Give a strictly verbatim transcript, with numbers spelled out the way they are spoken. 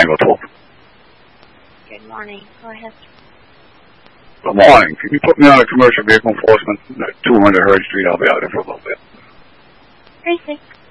Tango Talk. Good morning. Go ahead. Good morning. Can you put me on a commercial vehicle enforcement at two hundred Hurd Street? I'll be out there for a little bit. Three six.